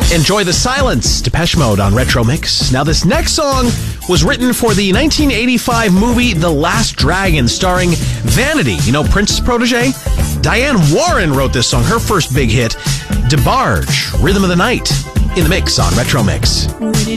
Enjoy the Silence, Depeche Mode on Retro Mix. Now, this next song was written for the 1985 movie The Last Dragon, starring Vanity, you know, Prince's protege? Diane Warren wrote this song, her first big hit, DeBarge, Rhythm of the Night, in the mix on Retro Mix. Would it